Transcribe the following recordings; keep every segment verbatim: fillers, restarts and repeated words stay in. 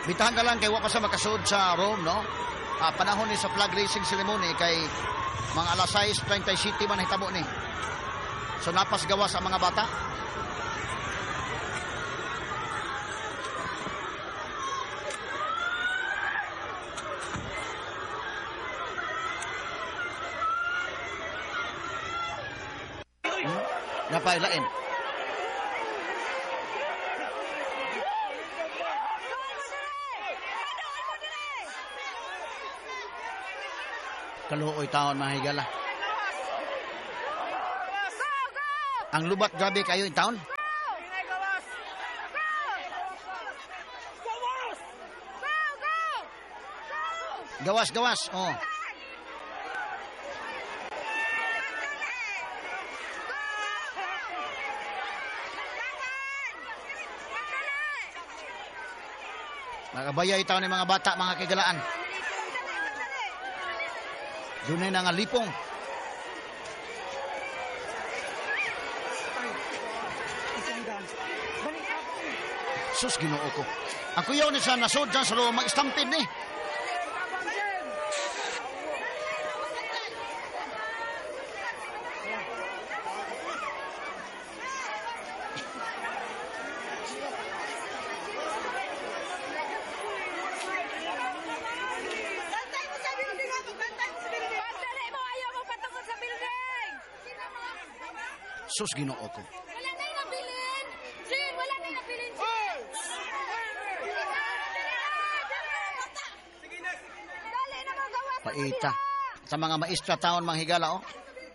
Bitahan na lang kay wa pa sa makasud sa Rome, no? Ah, panahon ni sa flag racing ceremony kay mga alas sais thirty-seven man hitabo ni. So napas gawas ang mga bata. Hmm? Napailain. Kaluoy taon mga higala. Ang lubat grabe kayo yung taon. Gawas, gawas. Oh. Nagabayay taon ng mga bata, mga kigalaan. Dunay na nga lipong. Sus, Ginoo ko. Ang kuyaw ni sa nasod dyan sa loob mag-stampede ni. Sus, Ginoo ko. Wala na yung nabilin! Jin, wala na yung nabilin, Jin! Dali na mga gawas! Paita. Sa mga maestra taon, mga higala, oh.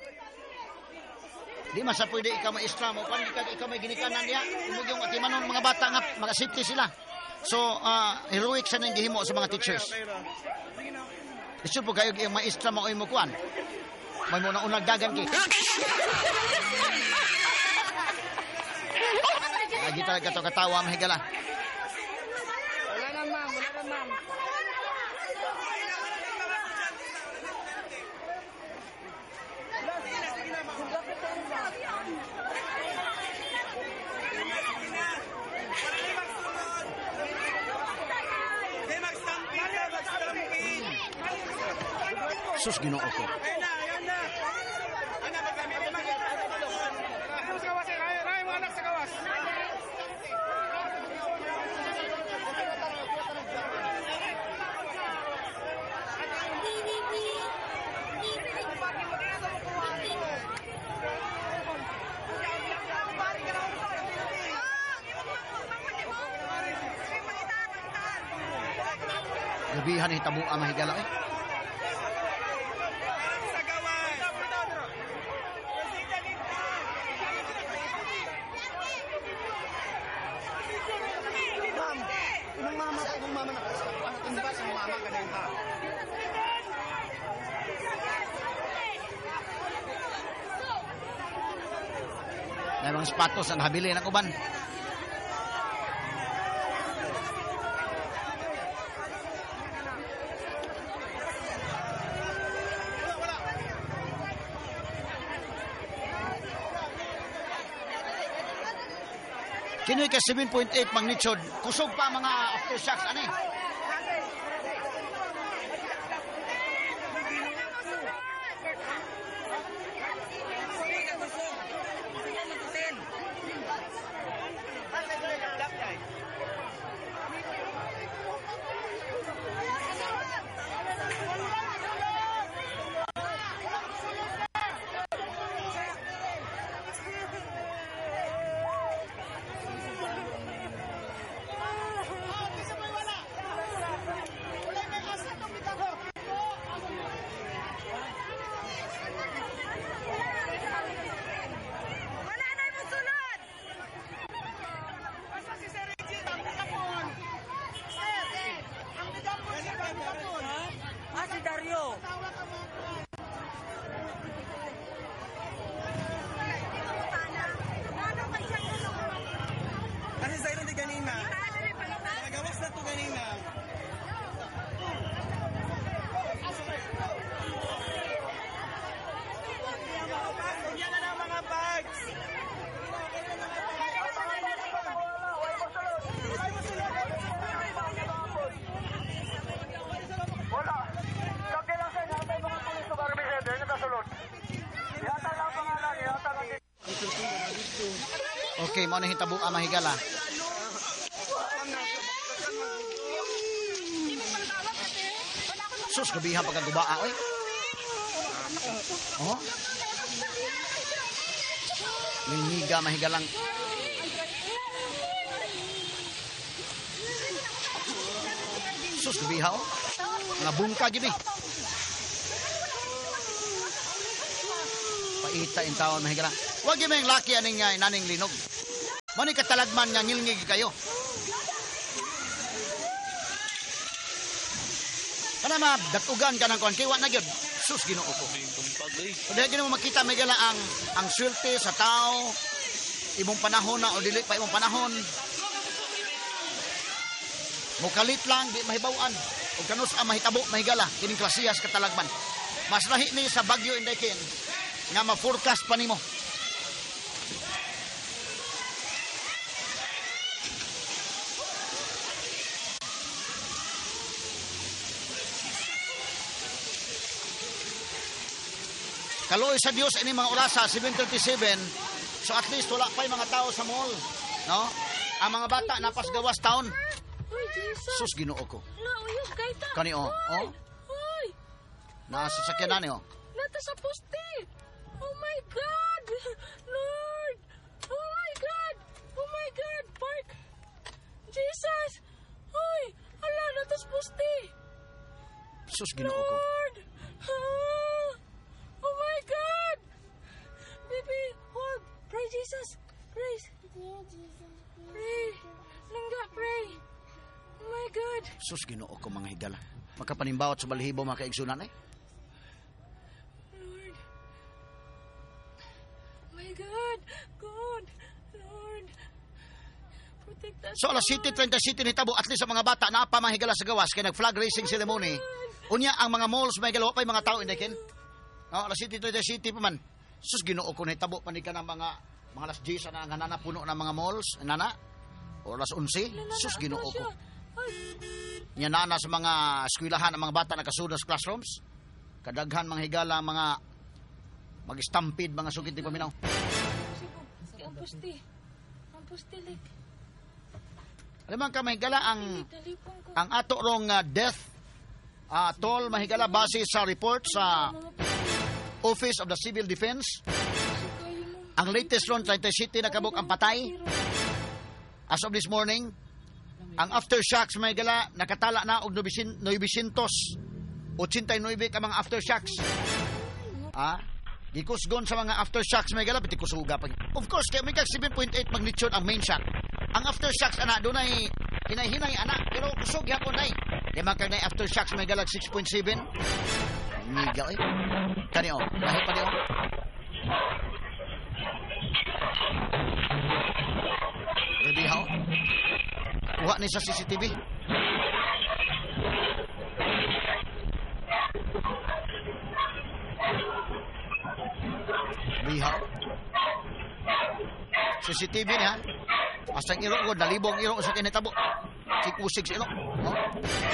Di man sa pwede ikaw maestra mo. Kung ikaw may ginikanan niya, umug yung atimanon mga bata nga, mga safety sila. So, uh, heroic sa nang gihimo sa mga teachers. Isun po kayo yung maestra mo o yung mukuan. May muna unang dagan ki. Lagi talaga ito katawa, mahigala. Wala na, ma'am. Wala na, ma'am. Sus, Ginoo ko. Gabihan hitabo ang mahigala eh. Ma'am, mama ko, kung mama na kasi. Ang ba sa mama ka na yung ha? May mga sapatos na nabili ng uban. Kinoy ka seven point eight magnitude. Kusog pa mga aftershocks. Ano eh? Okay, mao na hitabo ang mahigala. Sus, gabihan pagkagubaa, oy. Oh. Liniga mahigalang. Sus, gabiha, oh. Nga bungka, gini. Paita in taon mahigalang. Huwag yung may laki aning uh, naning linog. Mani katalagman nga ngilngig kayo. Kana ma datugan ka ng kuan kay wa na gyud. Sus Ginoo ko. Pwede gyud mo makita may gala ang ang swerte sa tao imong panahon na o dili pa imong panahon. Mukalit lang di mahibaw-an. Ug kanus ang mahitabo mahigala kining klasiyas katalagman. Mas lahi ni sa Bagyo Inday kin nga ma-forecast pa nimo. Kaloy sa Dios ini mga orasa seven thirty-seven. So at least wala pa yung mga tao sa mall, no? Ang mga bata napas gawas taon. Uy, Jesus. Sus Ginoo ko. Na, uyos, kaita. Kani oh, oh. Uy, Nasa sakyanan niyo. nata sa poste. Oh my God. Lord. Oh my God. Oh my God. Park. Jesus. Uy, ala, nata sa poste. Sus Ginoo ko. Lord. Ah. Oh my God. Baby, hold. Pray, Jesus. Praise. Pray. Langga, pray. Oh my God. Sus Ginoo ko mga higala. Makapanimbaot sa balahibo mga kaigsunan eh. Lord. Oh my God. God. Lord. Protect us. So alas City thirty City ni tabo at least sa mga bata na pa mahigala sa gawas kay nag flag racing ceremony. Unya ang mga malls may galaw pa yung mga tao inday ken. Oh, alas City thirty City pa man. Sus Ginoo ko ni tabo pa ni ka ng mga mga alas diyes na nga nana puno ng mga malls nana. O alas eleven. Sus Ginoo ko. Nya nana sa mga eskwelahan ang mga bata nakasunod sa classrooms. Kadaghan mga higala mga mag-stampede mga sugid ni paminaw. Ang pusti. Ang pusti, like. Alam ka mahigala ang Talipong ko. ang ato rong uh, death uh, toll mahigala base sa report sa Office of the Civil Defense. Ang latest ron thirty City nakabuk ang patay. As of this morning, ang aftershocks may gala nakatala na og nine eighty-nine ka mga aftershocks. Ah, gikusgon sa mga aftershocks may gala piti kusuga pa. Of course, kay may seven point eight magnitude ang main shock. Ang aftershocks ana dunay hinay-hinay ana pero kusog gyapon nay. Di man kay aftershocks may gala six point seven. Niga eh. Kani oh, lahi pa di oh. Ready how? Kuha ni sa C C T V. Bihaw. C C T V niya. Basta ang iro ko, nalibong iro sa kinitabo. Sikusig sa iro. Oh.